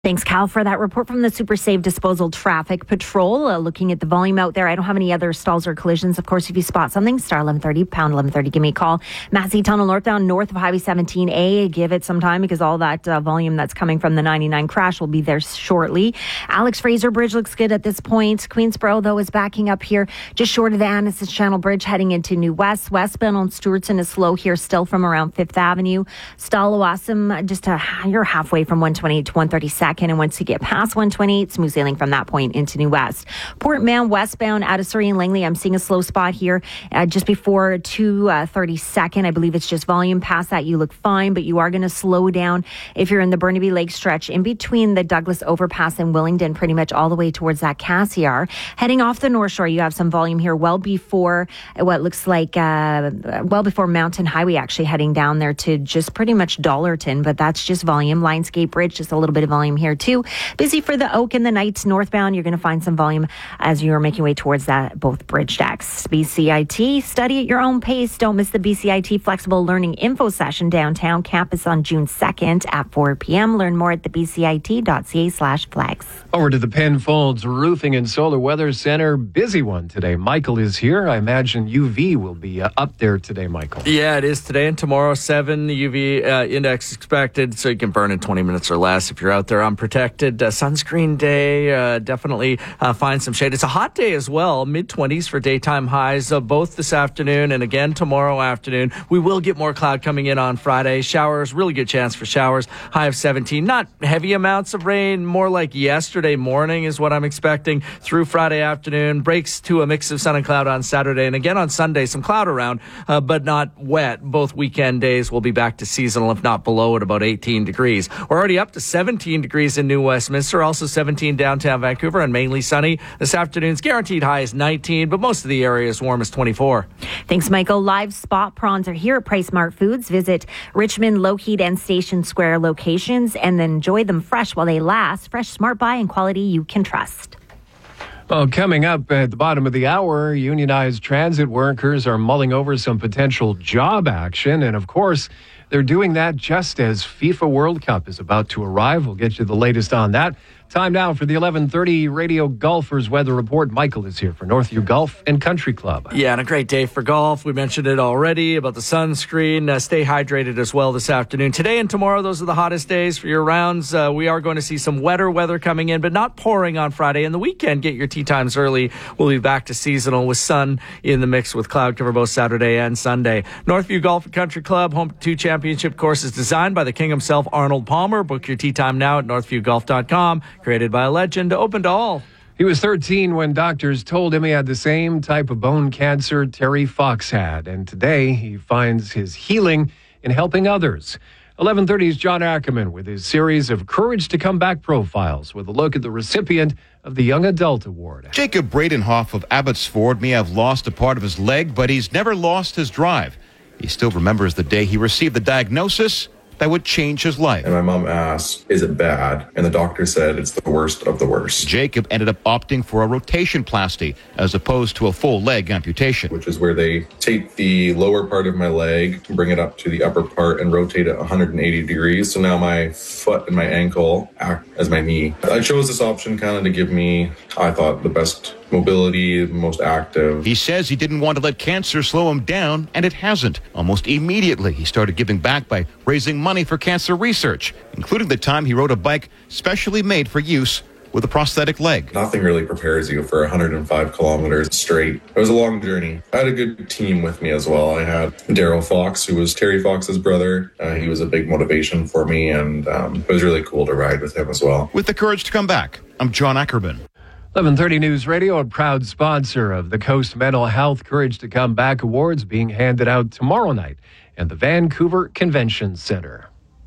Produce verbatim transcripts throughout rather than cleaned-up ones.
Thanks, Cal, for that report from the Super Save Disposal Traffic Patrol. Uh, looking at the volume out there, I don't have any other stalls or collisions. Of course, if you spot something, star eleven thirty, pound eleven thirty, give me a call. Massey Tunnel northbound, north of Highway seventeen A. Give it some time because all that uh, volume that's coming from the ninety-nine crash will be there shortly. Alex Fraser Bridge looks good at this point. Queensboro, though, is backing up here just short of the Annis's Channel Bridge heading into New West. Westbound on Stewartson is slow here still from around fifth Avenue. Stallawasam, just a, you're halfway from one twenty-eight to one thirty-second. And once you get past one twenty-eight, smooth sailing from that point into New West. Port Mann westbound out of Surrey and Langley, I'm seeing a slow spot here uh, just before two thirty-second. I believe it's just volume. Past that, you look fine, but you are going to slow down if you're in the Burnaby Lake stretch in between the Douglas Overpass and Willingdon, pretty much all the way towards that Cassiar. Heading off the North Shore, you have some volume here well before what looks like, uh, well before Mountain Highway, actually heading down there to just pretty much Dollarton, but that's just volume. Lionsgate Bridge, just a little bit of volume here too. Busy for the Oak and the Knights northbound. You're going to find some volume as you're making your way towards that both bridge decks. B C I T, study at your own pace. Don't miss the B C I T Flexible Learning Info Session downtown campus on June second at four p.m. Learn more at the bcit.ca slash flags. Over to the Penfolds Roofing and Solar Weather Center. Busy one today. Michael is here. I imagine U V will be uh, up there today, Michael. Yeah, it is today and tomorrow. Seven U V uh, index expected, so you can burn in twenty minutes or less if you're out there unprotected. Uh, sunscreen day, uh, definitely uh, find some shade. It's a hot day as well, mid-twenties for daytime highs, uh, both this afternoon and again tomorrow afternoon. We will get more cloud coming in on Friday. Showers, really good chance for showers. High of seventeen. Not heavy amounts of rain, more like yesterday morning is what I'm expecting through Friday afternoon. Breaks to a mix of sun and cloud on Saturday. And again on Sunday, some cloud around, uh, but not wet. Both weekend days will be back to seasonal, if not below at about eighteen degrees. We're already up to seventeen degrees in New Westminster, also seventeen downtown Vancouver, and mainly sunny. This afternoon's guaranteed high is nineteen, but most of the area is warm as twenty-four. Thanks, Michael. Live spot prawns are here at PriceSmart Foods. Visit Richmond, Lougheed, and Station Square locations and enjoy them fresh while they last. Fresh, smart buy, and quality you can trust. Well, coming up at the bottom of the hour, unionized transit workers are mulling over some potential job action. And of course, they're doing that just as FIFA World Cup is about to arrive. We'll get you the latest on that. Time now for the eleven thirty Radio Golfers Weather Report. Michael is here for Northview Golf and Country Club. Yeah, and a great day for golf. We mentioned it already about the sunscreen. Uh, stay hydrated as well this afternoon. Today and tomorrow, those are the hottest days for your rounds. Uh, we are going to see some wetter weather coming in, but not pouring on Friday. And the weekend, get your tee times early. We'll be back to seasonal with sun in the mix with cloud cover both Saturday and Sunday. Northview Golf and Country Club, home to two championship courses designed by the king himself, Arnold Palmer. Book your tee time now at northview golf dot com. Created by a legend, open to all. He was thirteen when doctors told him he had the same type of bone cancer Terry Fox had. And today he finds his healing in helping others. eleven thirty's John Ackerman with his series of Courage to Come Back profiles with a look at the recipient of the Young Adult Award. Jacob Bradenhoff of Abbotsford may have lost a part of his leg, but he's never lost his drive. He still remembers the day he received the diagnosis that would change his life. And my mom asked, is it bad? And the doctor said it's the worst of the worst. Jacob ended up opting for a rotationplasty as opposed to a full leg amputation. Which is where they take the lower part of my leg, bring it up to the upper part and rotate it one hundred eighty degrees. So now my foot and my ankle act as my knee. I chose this option kind of to give me, I thought, the best mobility, most active. He says he didn't want to let cancer slow him down, and it hasn't. Almost immediately, he started giving back by raising money for cancer research, including the time he rode a bike specially made for use with a prosthetic leg. Nothing really prepares you for one hundred five kilometers straight. It was a long journey. I had a good team with me as well. I had Daryl Fox, who was Terry Fox's brother. Uh, he was a big motivation for me, and um, it was really cool to ride with him as well. With the courage to come back, I'm John Ackerman. eleven thirty News Radio, a proud sponsor of the Coast Mental Health Courage to Come Back Awards being handed out tomorrow night at the Vancouver Convention Center.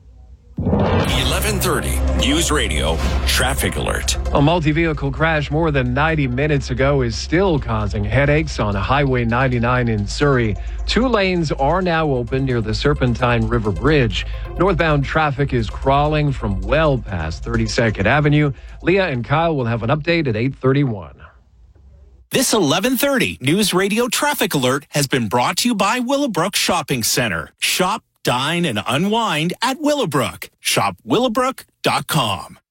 eleven thirty News Radio Traffic Alert. A multi-vehicle crash more than ninety minutes ago is still causing headaches on Highway ninety-nine in Surrey. Two lanes are now open near the Serpentine River Bridge. Northbound traffic is crawling from well past thirty-second Avenue. Leah and Kyle will have an update at eight thirty-one. This eleven thirty News Radio Traffic Alert has been brought to you by Willowbrook Shopping Center. Shop, dine, and unwind at Willowbrook. Shop willowbrook dot com.